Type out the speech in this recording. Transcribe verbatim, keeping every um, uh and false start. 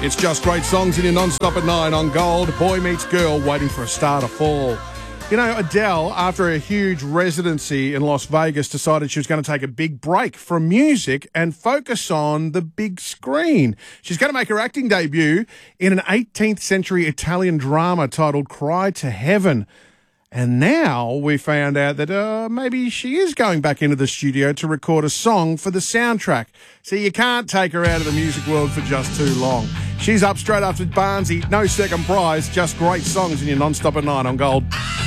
It's just great songs in your non-stop at nine on Gold. Boy meets girl waiting for a star to fall. You know, Adele, after a huge residency in Las Vegas, decided she was going to take a big break from music and focus on the big screen. She's going to make her acting debut in an eighteenth century Italian drama titled Cry to Heaven. And now we found out that uh, maybe she is going back into the studio to record a song for the soundtrack. So you can't take her out of the music world for just too long. She's up straight after Barnsey. No second prize, just great songs in your non-stop at nine on Gold.